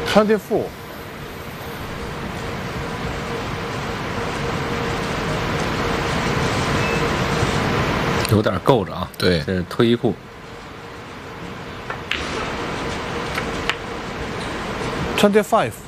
24。 有点够着啊。 对， 这是脱衣裤。 25。